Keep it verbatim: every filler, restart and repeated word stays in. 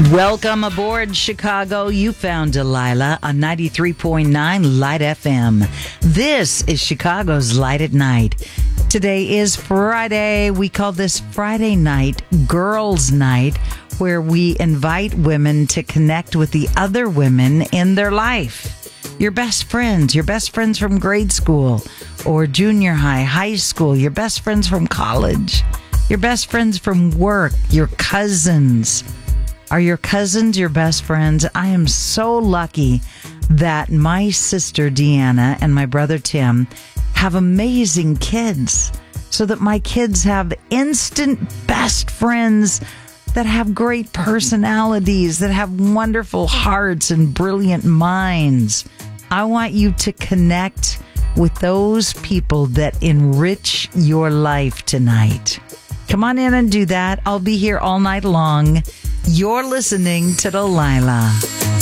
Welcome aboard, Chicago. You found Delilah on ninety-three point nine Light F M. This is Chicago's Light at Night. Today is Friday. We call this Friday Night Girls' Night, where we invite women to connect with the other women in their life. Your best friends, your best friends from grade school or junior high, high school, your best friends from college, your best friends from work, your cousins. Are your cousins your best friends? I am so lucky that my sister Deanna and my brother Tim have amazing kids, so that my kids have instant best friends that have great personalities, that have wonderful hearts and brilliant minds. I want you to connect with those people that enrich your life tonight. Come on in and do that. I'll be here all night long. You're listening to Delilah.